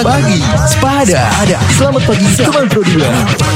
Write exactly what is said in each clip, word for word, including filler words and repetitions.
pagi, Sepada. Selamat pagi, teman Pro dua.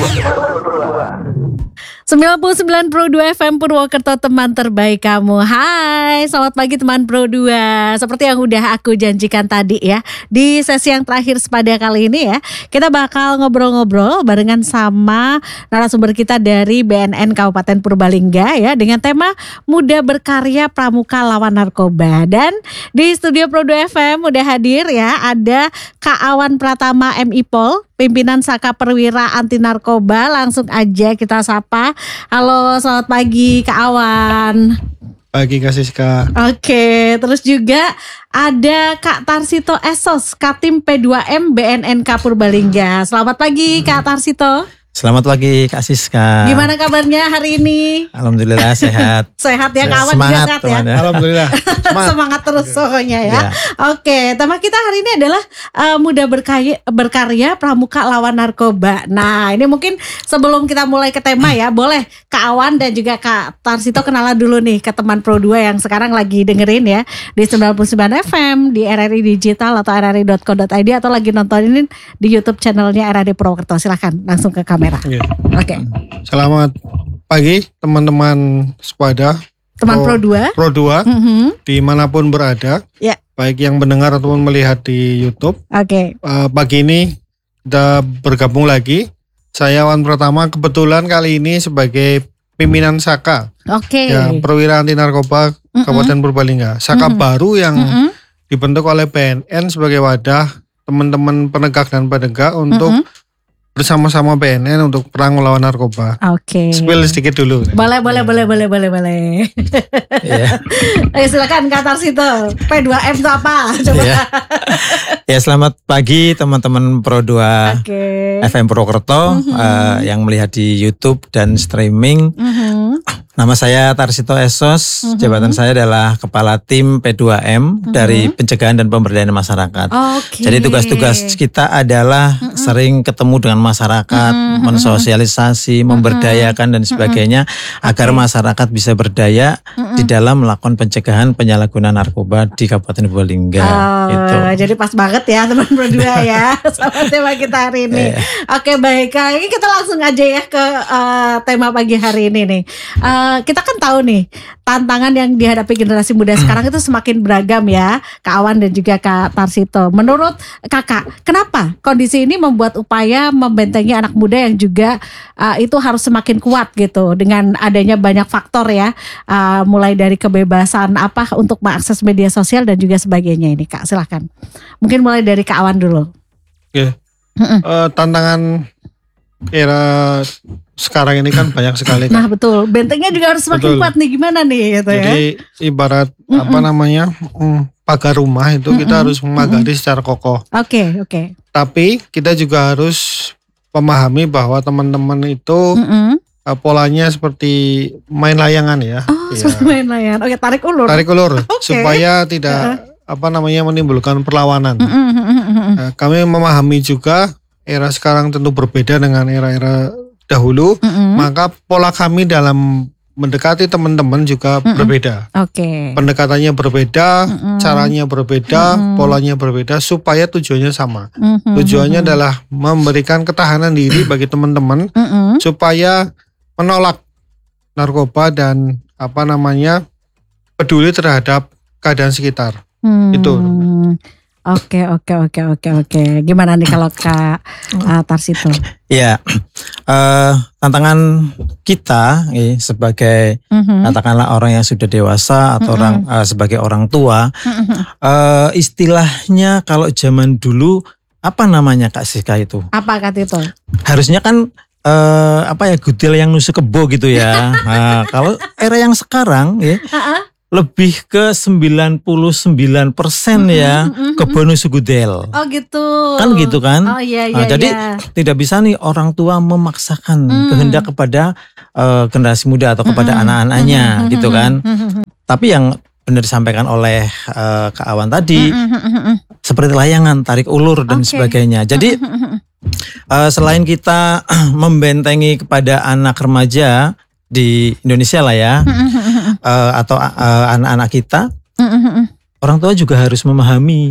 sembilan puluh sembilan Pro dua F M Purwokerto, teman terbaik kamu. Hai, selamat pagi teman Pro dua. Seperti yang udah aku janjikan tadi ya, di sesi yang terakhir Sepada kali ini ya, kita bakal ngobrol-ngobrol barengan sama narasumber kita dari B N N Kabupaten Purbalingga ya, dengan tema Muda Berkarya Pramuka Lawan Narkoba. Dan di studio Pro dua F M udah hadir ya, ada Kak Awan Pratama M I Pol, pimpinan Saka Perwira Anti Narkoba. Langsung aja kita sapa. Halo, selamat pagi Kak Awan. Pagi Kak Siska. Oke, terus juga ada Kak Tarsito Esos, Katim P dua M B N N K Purbalingga. Selamat pagi Kak Tarsito. Selamat pagi Kak Siska. Gimana kabarnya hari ini? Alhamdulillah sehat. Sehat ya, Kak Awan juga Semangat sehat teman ya. ya. Alhamdulillah. Semangat. Semangat terus pokoknya ya. Ya. Oke, tema kita hari ini adalah uh, Muda Berkarya, Berkarya Pramuka Lawan Narkoba. Nah, ini mungkin sebelum kita mulai ke tema ya, boleh Kak Awan dan juga Kak Tarsito kenalan dulu nih ke teman Pro dua yang sekarang lagi dengerin ya di sembilan puluh sembilan F M, di R R I Digital atau r r i dot co dot i d atau lagi nontonin di YouTube channelnya R R I Purwokerto. Silahkan langsung ke kamera. Ya. Oke. Selamat pagi teman-teman Sepada. Teman Pro dua. Pro dua Mm-hmm. dimanapun berada. Ya. Baik yang mendengar ataupun melihat di YouTube. Oke. Uh, pagi ini kita bergabung lagi. Saya Awan Pratama, kebetulan kali ini sebagai pimpinan Saka. Oke. Ya, Perwira Anti Narkoba Mm-mm. Kabupaten Purbalingga. Saka Mm-mm. baru yang Mm-mm. dibentuk oleh B N N sebagai wadah teman-teman penegak dan penegak untuk Mm-mm. bersama-sama B N N untuk perang melawan narkoba. Oke. Spill sedikit dulu. Boleh, boleh, boleh, boleh, boleh, boleh. Ya. Ayo silakan Kak Tarsito. P dua M itu apa? Coba. Ya. Ya, selamat pagi teman-teman Pro dua Oke. F M Purwokerto Mhm. eh, yang melihat di YouTube dan streaming. Mhm. Nama saya Tarsito Esos, Mhm. jabatan saya adalah Kepala Tim P dua M Mhm. dari Pencegahan dan Pemberdayaan Masyarakat. Oke. Jadi tugas-tugas kita adalah Mhm. sering ketemu dengan masyarakat, Mhm. mensosialisasi, memberdayakan dan sebagainya agar Oke. masyarakat bisa berdaya Mhm. di dalam melakukan pencegahan penyalahgunaan narkoba di Kabupaten Purbalingga. Oh, Gitu. jadi pas banget ya teman berdua ya sama tema kita hari ini. Iya. Oke, baik. Kali ini kita langsung aja ya ke eh, tema pagi hari ini nih. Eh, kita kan tahu nih tantangan yang dihadapi generasi muda sekarang itu semakin beragam ya, Kak Awan dan juga Kak Tarsito. Menurut Kakak, kenapa kondisi ini membuat upaya membentengi anak muda yang juga eh, itu harus semakin kuat gitu dengan adanya banyak faktor ya, eh, mulai dari kebebasan apa untuk mengakses media sosial dan juga sebagainya ini, Kak. Silahkan. Mungkin mulai dari Kak Awan dulu. Oke. Mm-mm. Eh, tantangan era sekarang ini kan banyak sekali kan. Nah betul, bentengnya juga harus semakin Betul. kuat nih, gimana nih gitu ya. Jadi ibarat Mm-mm. apa namanya mm, pagar rumah itu kita Mm-mm. harus memagari secara kokoh. Oke, oke. Tapi kita juga harus memahami bahwa teman-teman itu Mm-mm. eh, polanya seperti main layangan ya. Oh, Ya. seperti main layar. Oke, tarik ulur. Tarik ulur Oke. supaya tidak apa namanya menimbulkan perlawanan. Mm-mm, mm-mm, mm-mm. Nah, kami memahami juga era sekarang tentu berbeda dengan era-era dahulu, Mm-mm. maka pola kami dalam mendekati teman-teman juga Mm-mm. berbeda. Oke. Pendekatannya berbeda, Mm-mm. caranya berbeda, Mm-mm. polanya berbeda supaya tujuannya sama. Mm-mm, Tujuannya mm-mm. adalah memberikan ketahanan diri bagi teman-teman Mm-mm. supaya menolak narkoba dan apa namanya peduli terhadap keadaan sekitar. Hmm. Itu. Oke, oke, oke, oke, oke. Gimana nih kalau Kak uh, Tarsito? Ya, eh, tantangan kita eh, sebagai Mhm. katakanlah orang yang sudah dewasa atau Mm-mm. orang eh, sebagai orang tua, Mhm. eh, istilahnya kalau zaman dulu apa namanya Kak Siska itu? Apa Kak Tito? Harusnya kan eh, apa ya gudel yang nusuk kebo gitu ya. Nah, kalau era yang sekarang ya Uh-uh. lebih ke sembilan puluh sembilan persen ya Mm-mm, mm-mm. kebo nusuk gudel. Oh gitu. Kan gitu kan? Oh iya, iya, Nah, jadi iya. tidak bisa nih orang tua memaksakan Mm. kehendak kepada eh, generasi muda atau kepada Mm-mm. anak-anaknya Mm-mm, gitu kan. mm-mm, Tapi yang benar disampaikan oleh eh, Kak Awan tadi mm-mm, mm-mm. seperti layangan, tarik ulur dan Oke. sebagainya. Jadi Mm-mm. eh, selain kita membentengi kepada anak remaja di Indonesia lah ya, eh, atau eh, anak-anak kita, orang tua juga harus memahami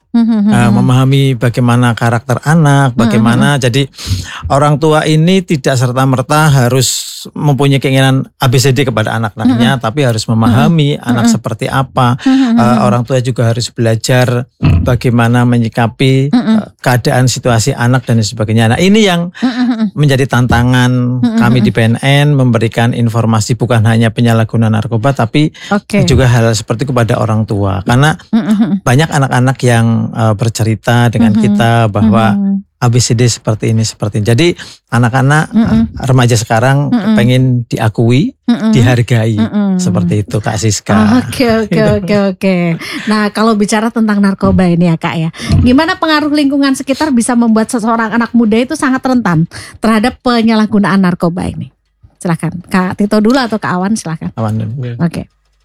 Mhm. Uh, memahami bagaimana karakter anak, bagaimana jadi orang tua ini tidak serta-merta harus mempunyai keinginan A B C D kepada anak-anaknya, tapi harus memahami anak seperti apa. Uh, orang tua juga harus belajar bagaimana menyikapi uh, keadaan situasi anak dan sebagainya. Nah, ini yang menjadi tantangan kami di P N N, memberikan informasi bukan hanya penyalahgunaan narkoba, tapi Oke. juga hal seperti kepada orang tua. Karena banyak anak-anak yang uh, bercerita dengan kita bahwa A B C D seperti ini, seperti ini. Jadi anak-anak uh, remaja sekarang pengen diakui, dihargai, seperti itu Kak Siska. Oke oke oke oke. Nah, kalau bicara tentang narkoba ini ya Kak ya, gimana pengaruh lingkungan sekitar bisa membuat seseorang anak muda itu sangat rentan terhadap penyalahgunaan narkoba ini? Silakan Kak Tito dulu atau Kak Awan, silakan. Awan. Oke.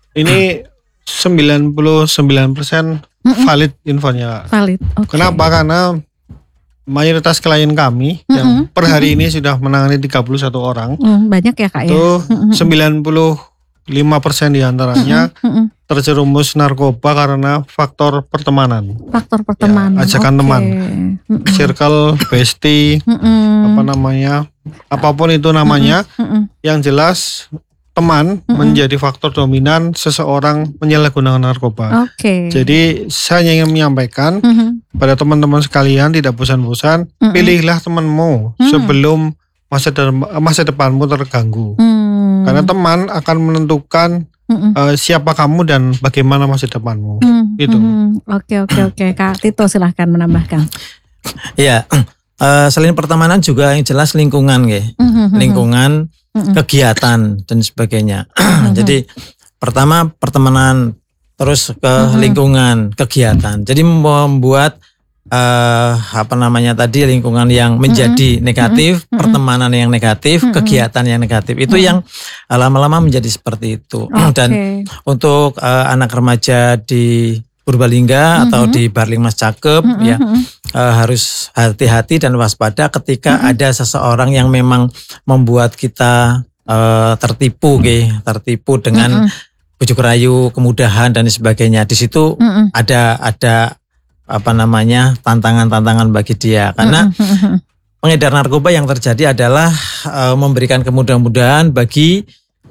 Ini sembilan puluh sembilan persen valid infonya. Valid. Oke. Kenapa? Karena mayoritas klien kami yang per hari ini sudah menangani tiga puluh satu orang, Hmm, banyak ya Kak ya. itu sembilan puluh lima persen diantaranya Mm-mm. terjerumus narkoba karena faktor pertemanan, Faktor pertemanan. Ya, ajakan Oke. teman. Mm-mm. circle, bestie, Mm-mm. apa namanya, apapun itu namanya, Mm-mm. yang jelas teman menjadi faktor dominan seseorang menyalahgunakan narkoba. Oke. Jadi saya ingin menyampaikan Mhm. pada teman-teman sekalian, tidak bosan-bosan, Mm-mm. pilihlah temanmu Mm. sebelum masa de- masa depanmu terganggu. Hmm. Karena teman akan menentukan Mm-mm. eh, siapa kamu dan bagaimana masa depanmu. Hmm. Gitu. Hmm. Oke oke oke Kak Tito silahkan menambahkan. Ya, eh, selain pertemanan juga yang jelas lingkungan, ya. Mhm. Lingkungan, Mhm. kegiatan dan sebagainya. Jadi pertama pertemanan, terus ke Mhm. lingkungan, kegiatan. Jadi membuat eh, apa namanya tadi lingkungan yang menjadi negatif, Mhm. pertemanan yang negatif, Mhm. kegiatan yang negatif. Itu Mhm. yang lama-lama menjadi seperti itu. Dan Oke. untuk eh, anak remaja di Purbalingga atau Mhm. di Barlingmas Cakep, Mhm. ya Mhm. eh, harus hati-hati dan waspada ketika Mhm. ada seseorang yang memang membuat kita eh, tertipu, ge, tertipu dengan Mhm. bujuk rayu, kemudahan dan sebagainya. Di situ Mhm. ada ada apa namanya tantangan-tantangan bagi dia, karena Mhm. pengedar narkoba yang terjadi adalah eh, memberikan kemudahan-mudahan bagi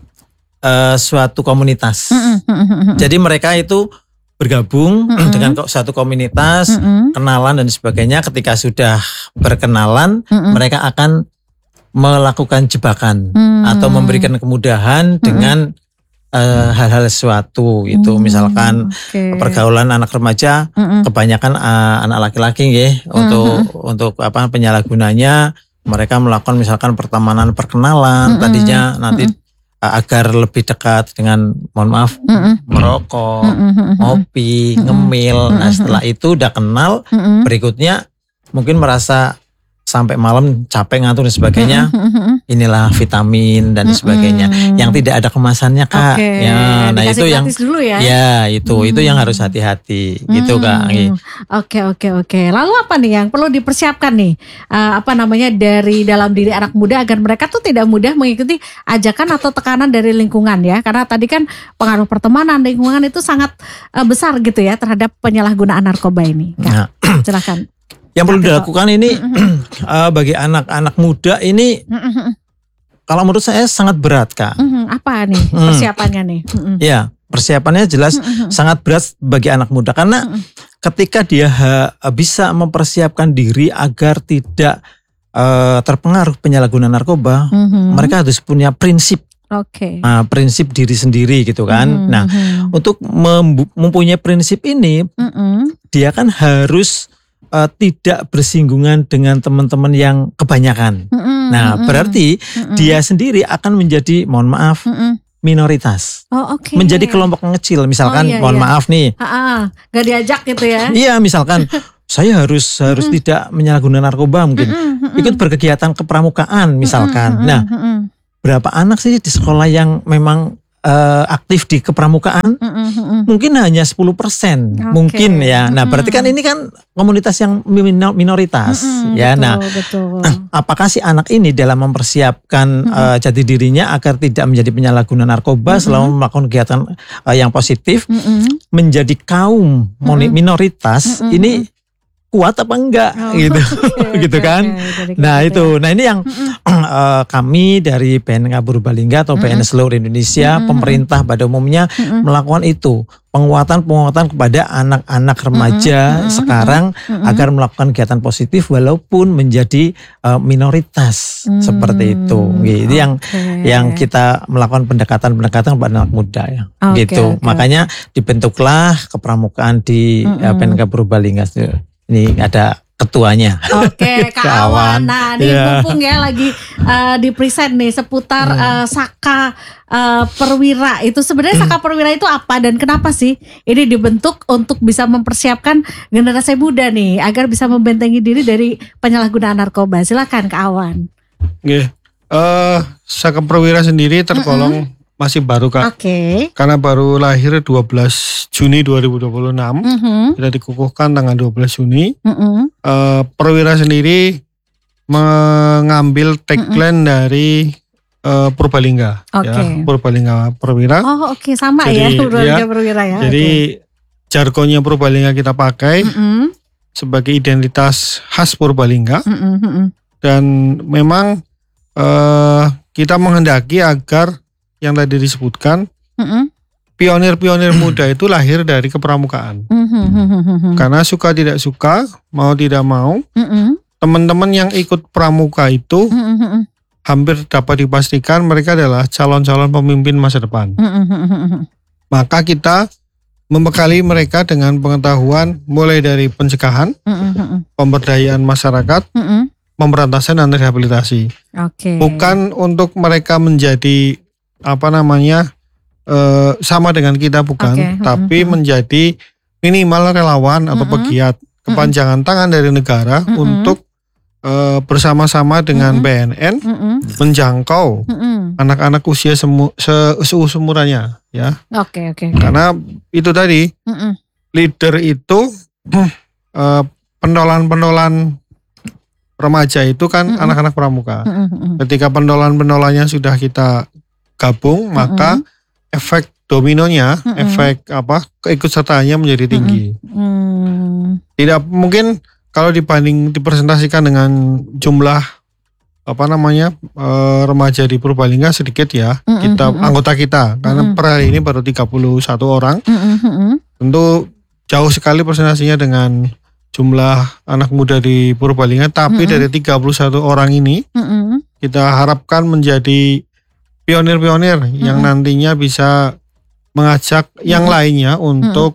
eh, suatu komunitas. Mhm. Jadi mereka itu bergabung Mm-mm. dengan ko- satu komunitas, Mhm. kenalan dan sebagainya. Ketika sudah berkenalan, Mhm. mereka akan melakukan jebakan Hmm. atau memberikan kemudahan dengan eh, hal-hal sesuatu gitu. Hmm, Misalkan oke. pergaulan anak remaja Mhm. kebanyakan eh, anak laki-laki ya, untuk untuk apa penyalahgunanya mereka melakukan misalkan pertemanan perkenalan, Mm-mm. tadinya nanti eh, agar lebih dekat dengan, mohon maaf, Mhm. merokok, Mhm. ngopi, ngemil. Nah, setelah itu udah kenal, Mhm. berikutnya mungkin merasa sampai malam capek ngantuk dan sebagainya. Mhm. Inilah vitamin dan sebagainya Mhm. yang tidak ada kemasannya, Kak. Oke. Ya, nah Dikasih itu yang gratis dulu ya. ya itu itu yang Hmm. harus hati-hati gitu, Kak. Hmm. Oke oke oke. Lalu apa nih yang perlu dipersiapkan nih? Eh, apa namanya dari dalam diri anak muda agar mereka tuh tidak mudah mengikuti ajakan atau tekanan dari lingkungan ya? Karena tadi kan pengaruh pertemanan, lingkungan itu sangat eh, besar gitu ya terhadap penyalahgunaan narkoba ini. Kak, Nah, silakan. yang perlu Kak Tito. dilakukan ini eh, bagi anak-anak muda ini Mhm. kalau menurut saya sangat berat, Kak. Mhm. Apa nih Hmm. persiapannya nih? Mhm. Ya, persiapannya jelas Mhm. sangat berat bagi anak muda karena Mhm. ketika dia ha- bisa mempersiapkan diri agar tidak eh, terpengaruh penyalahgunaan narkoba, Mhm. mereka harus punya prinsip, Oke. nah, prinsip diri sendiri gitu kan. Mhm. Nah, untuk membu- mempunyai prinsip ini, Mhm. dia kan harus eh, tidak bersinggungan dengan teman-teman yang kebanyakan. Mhm. Nah, Mhm. berarti Mhm. dia sendiri akan menjadi, mohon maaf, Mhm. minoritas. Oh oke. Menjadi kelompok kecil. Misalkan, Oh, iya, mohon iya. maaf nih, Ah, ah. Gak diajak gitu ya? iya misalkan saya harus harus tidak menyalahgunakan narkoba mungkin. Mm-mm, Ikut berkegiatan kepramukaan misalkan. mm-mm, Nah, mm-mm, berapa anak sih di sekolah yang memang eh, aktif di kepramukaan? mm-mm, mm-mm. Mungkin hanya sepuluh persen. Oke. Mungkin ya. Nah, berarti kan Mm-mm. ini kan komunitas yang mino- minoritas. Mm-mm, Ya, betul, nah, betul. apakah si anak ini dalam mempersiapkan eh, jati dirinya agar tidak menjadi penyalahguna narkoba, Mm-mm. selalu melakukan kegiatan eh, yang positif, Mm-mm, menjadi kaum moni- Mm-mm. minoritas, Mm-mm. ini kuat apa enggak Oh, gitu oke, gitu oke, kan. oke. Jadi kayak Nah gitu itu, ya. nah ini yang eh, kami dari P N K Purbalingga atau P N S seluruh Indonesia, Mm-mm. pemerintah pada umumnya Mm-mm. melakukan itu, penguatan-penguatan kepada anak-anak remaja Mm-mm. sekarang Mm-mm. agar melakukan kegiatan positif walaupun menjadi eh, minoritas Hmm, seperti itu. Gitu. Yang oke. yang kita melakukan pendekatan-pendekatan kepada anak muda ya, Oke, gitu. oke, Makanya dibentuklah kepramukaan di Mm-mm. eh, P N K Purbalingga. Ini ada ketuanya. Oke, Kak Kak Awan. Awan. Nah, ini Iya. mumpung ya lagi uh, di present nih seputar uh, Saka uh, Perwira. Itu sebenarnya Saka Perwira itu apa dan kenapa sih ini dibentuk untuk bisa mempersiapkan generasi muda nih agar bisa membentengi diri dari penyalahgunaan narkoba. Silakan Kak Awan. Oke. Eh, Saka Perwira sendiri tergolong masih baru Kak. Oke. Karena baru lahir dua belas Juni dua ribu dua puluh enam. Mhm, Kita dikukuhkan tanggal dua belas Juni. mhm, Eh, Perwira sendiri mengambil tagline dari eh, Purbalingga, Oke. ya, Purbalingga Perwira. Oh, oke sama Jadi, ya Purbalingga ya, Perwira ya. Jadi jargonnya Purbalingga kita pakai oke. Mhm, sebagai identitas khas Purbalingga, mhm, mhm, dan memang eh, kita menghendaki agar yang tadi disebutkan mhm, pionir-pionir muda itu lahir dari kepramukaan. mhm, mhm, mhm, Karena suka tidak suka, mau tidak mau, mhm, teman-teman yang ikut pramuka itu mhm, mhm, hampir dapat dipastikan mereka adalah calon-calon pemimpin masa depan. mhm, mhm, mhm. Maka kita membekali mereka dengan pengetahuan mulai dari pencegahan, Mm-mm, pemberdayaan masyarakat, mm-mm. pemberantasan dan rehabilitasi. Oke. Bukan untuk mereka menjadi apa namanya eh, sama dengan kita, bukan, Oke, mm-mm, tapi mm-mm. menjadi minimal relawan atau Mm-mm. pegiat kepanjangan tangan dari negara Mm-mm. untuk eh, bersama-sama dengan Mm-mm. B N N Mm-mm, menjangkau mm-mm. anak-anak usia semu, se, seumurannya, ya. Oke, oke. Karena itu tadi Mm-mm, leader itu eh, pentolan-pentolan remaja itu kan Mm-mm. anak-anak pramuka. mm-mm, mm-mm. Ketika pentolan-pentolannya sudah kita gabung, maka efek dominonya, Mm-mm. efek apa keikutsertaannya menjadi tinggi. Mm, Tidak mungkin kalau dibanding dipresentasikan dengan jumlah apa namanya eh, remaja di Purbalingga sedikit ya, Mm-mm, kita mm-mm. anggota kita karena Mm-mm. per hari ini baru tiga puluh satu orang. mm-mm, mm-mm. Tentu jauh sekali presentasinya dengan jumlah anak muda di Purbalingga, tapi Mm-mm. dari tiga puluh satu orang ini Mm-mm. kita harapkan menjadi pionir-pionir yang Mm-mm. nantinya bisa mengajak yang Mm-mm. lainnya untuk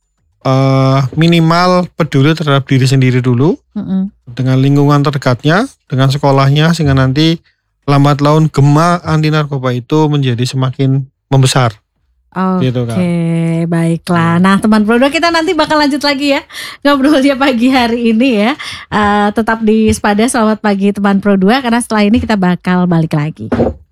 eh, minimal peduli terhadap diri sendiri dulu, Mm-mm. dengan lingkungan terdekatnya, dengan sekolahnya, sehingga nanti lambat laun gema anti narkoba itu menjadi semakin membesar. Oke, Gitu, Kak. baiklah. Nah, teman Pro dua kita nanti bakal lanjut lagi ya ngobrolnya pagi hari ini ya. Eh, tetap di Spada, selamat pagi teman Pro dua karena setelah ini kita bakal balik lagi.